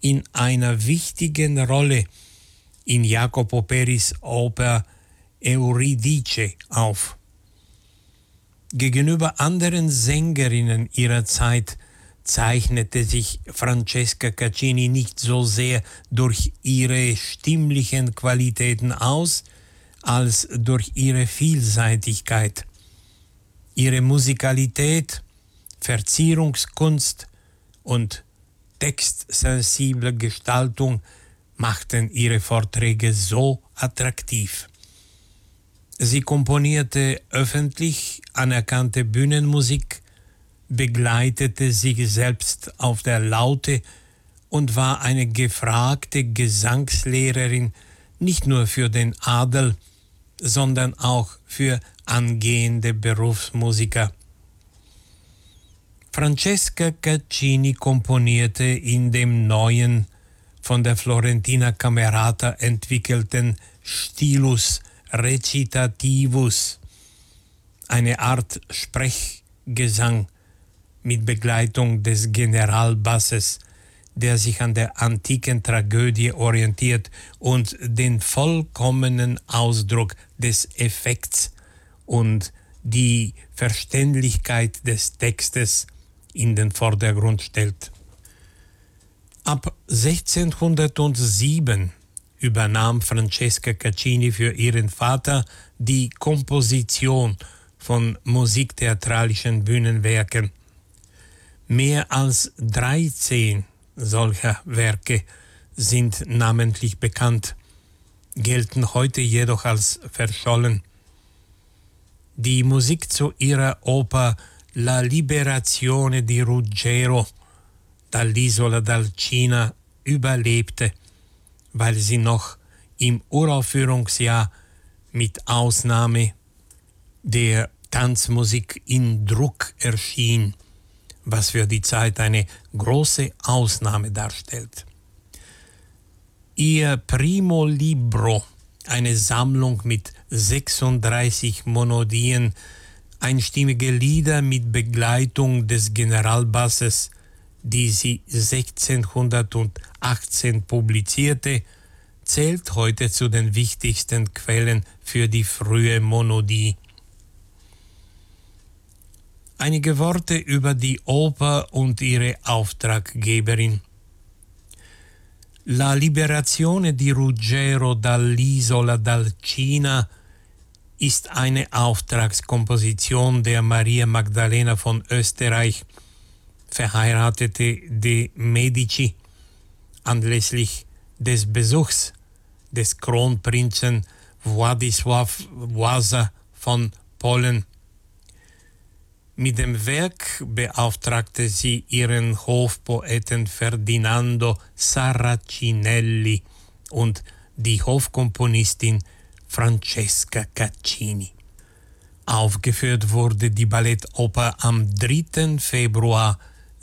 in einer wichtigen Rolle in Jacopo Peris Oper Euridice auf. Gegenüber anderen Sängerinnen ihrer Zeit zeichnete sich Francesca Caccini nicht so sehr durch ihre stimmlichen Qualitäten aus, als durch ihre Vielseitigkeit. Ihre Musikalität, Verzierungskunst und textsensible Gestaltung machten ihre Vorträge so attraktiv. Sie komponierte öffentlich anerkannte Bühnenmusik, begleitete sich selbst auf der Laute und war eine gefragte Gesangslehrerin nicht nur für den Adel, sondern auch für angehende Berufsmusiker. Francesca Caccini komponierte in dem neuen, von der Florentina Camerata entwickelten Stilus recitativus, eine Art Sprechgesang mit Begleitung des Generalbasses, der sich an der antiken Tragödie orientiert und den vollkommenen Ausdruck des Effekts und die Verständlichkeit des Textes in den Vordergrund stellt. Ab 1607 übernahm Francesca Caccini für ihren Vater die Komposition von musiktheatralischen Bühnenwerken. Mehr als 13 solcher Werke sind namentlich bekannt, gelten heute jedoch als verschollen. Die Musik zu ihrer Oper La Liberazione di Ruggero dall'Isola d'Alcina überlebte, weil sie noch im Uraufführungsjahr mit Ausnahme der Tanzmusik in Druck erschien, was für die Zeit eine große Ausnahme darstellt. Ihr Primo Libro, eine Sammlung mit 36 Monodien, einstimmige Lieder mit Begleitung des Generalbasses, die sie 1618 publizierte, zählt heute zu den wichtigsten Quellen für die frühe Monodie. Einige Worte über die Oper und ihre Auftraggeberin. La Liberazione di Ruggero dall'Isola d'Alcina ist eine Auftragskomposition der Maria Magdalena von Österreich, verheiratete de Medici, anlässlich des Besuchs des Kronprinzen Władysław Wasa von Polen. Mit dem Werk beauftragte sie ihren Hofpoeten Ferdinando Sarracinelli und die Hofkomponistin Francesca Caccini. Aufgeführt wurde die Ballettoper am 3. Februar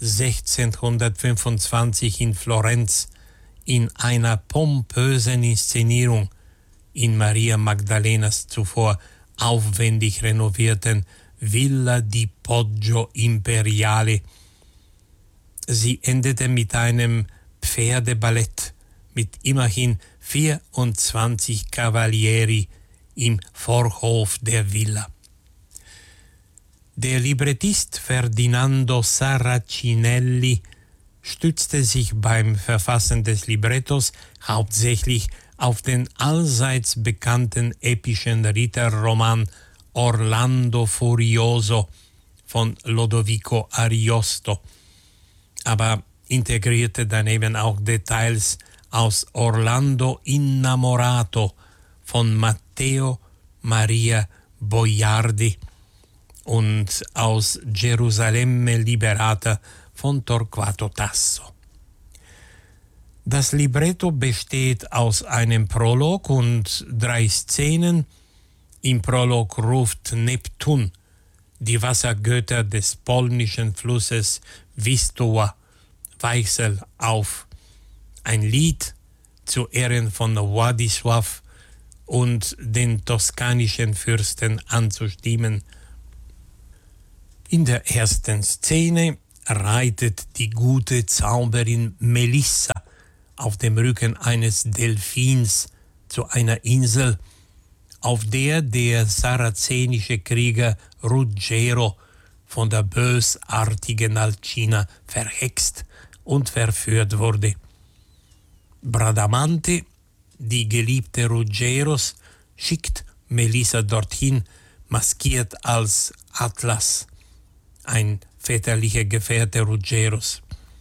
1625 in Florenz in einer pompösen Inszenierung in Maria Magdalenas zuvor aufwendig renovierten Villa di Poggio Imperiale. Sie endete mit einem Pferdeballett mit immerhin 24 Cavalieri im Vorhof der Villa. Der Librettist Ferdinando Sarracinelli stützte sich beim Verfassen des Librettos hauptsächlich auf den allseits bekannten epischen Ritterroman Orlando Furioso von Lodovico Ariosto, aber integrierte daneben auch Details aus Orlando Innamorato von Matteo Maria Boiardi und aus Gerusalemme Liberata von Torquato Tasso. Das Libretto besteht aus einem Prolog und 3 Szenen. Im Prolog ruft Neptun die Wassergötter des polnischen Flusses Wistowa, Weichsel, auf. Ein Lied zu Ehren von Władysław und den toskanischen Fürsten anzustimmen. In der ersten Szene reitet die gute Zauberin Melissa auf dem Rücken eines Delfins zu einer Insel, auf der der sarazenische Krieger Ruggiero von der bösartigen Alcina verhext und verführt wurde. Bradamante, die Geliebte Ruggieros, schickt Melissa dorthin, maskiert als Atlas, ein väterlicher Gefährte Ruggieros.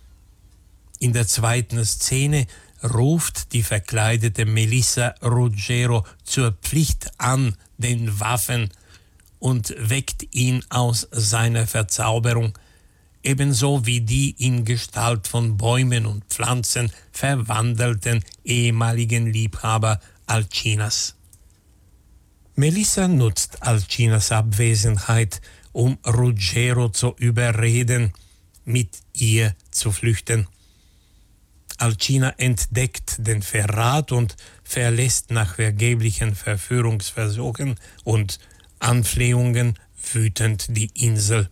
In der zweiten Szene ruft die verkleidete Melissa Ruggiero zur Pflicht an den Waffen und weckt ihn aus seiner Verzauberung, ebenso wie die in Gestalt von Bäumen und Pflanzen verwandelten ehemaligen Liebhaber Alcinas. Melissa nutzt Alcinas Abwesenheit, um Ruggiero zu überreden, mit ihr zu flüchten. Alcina entdeckt den Verrat und verlässt nach vergeblichen Verführungsversuchen und Anflehungen wütend die Insel.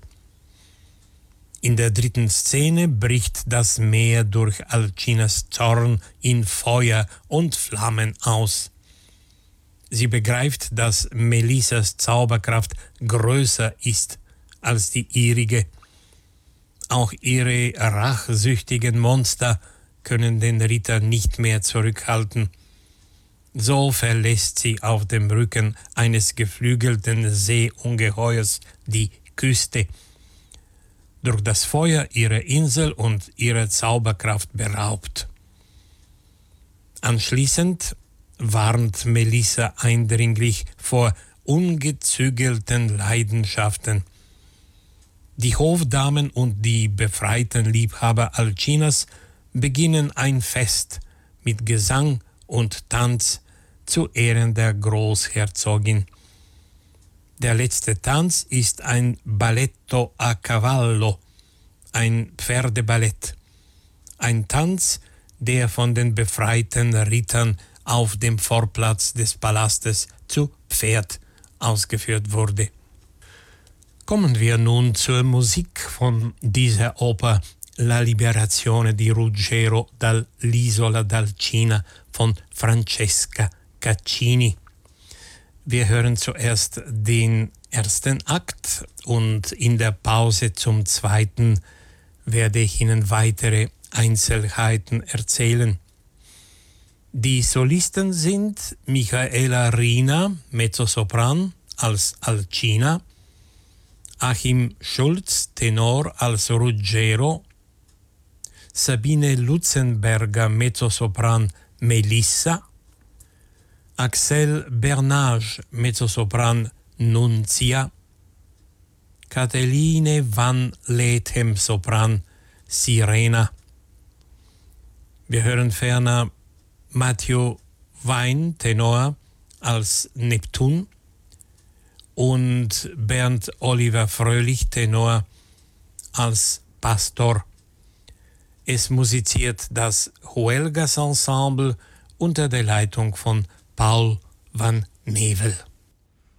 In der dritten Szene bricht das Meer durch Alcinas Zorn in Feuer und Flammen aus. Sie begreift, dass Melissas Zauberkraft größer ist als die ihrige. Auch ihre rachsüchtigen Monster können den Ritter nicht mehr zurückhalten. So verlässt sie auf dem Rücken eines geflügelten Seeungeheuers die Küste, durch das Feuer ihrer Insel und ihrer Zauberkraft beraubt. Anschließend warnt Melissa eindringlich vor ungezügelten Leidenschaften. Die Hofdamen und die befreiten Liebhaber Alcinas beginnen ein Fest mit Gesang und Tanz zu Ehren der Großherzogin. Der letzte Tanz ist ein Balletto a cavallo, ein Pferdeballett, ein Tanz, der von den befreiten Rittern auf dem Vorplatz des Palastes zu Pferd ausgeführt wurde. Kommen wir nun zur Musik von dieser Oper La Liberazione di Ruggiero dall'Isola d'Alcina von Francesca Caccini. Wir hören zuerst den ersten Akt und in der Pause zum zweiten werde ich Ihnen weitere Einzelheiten erzählen. Die Solisten sind Michaela Rina, Mezzosopran als Alcina, Achim Schulz, Tenor als Ruggiero, Sabine Lutzenberger, Mezzosopran Melissa, Axel Bernage, Mezzosopran Nunzia, Cateline van Lethem, Sopran Sirena. Wir hören ferner Matthew Wein, Tenor als Neptun und Bernd Oliver Fröhlich, Tenor als Pastor. Es musiziert das Huelgas Ensemble unter der Leitung von Paul van Nevel.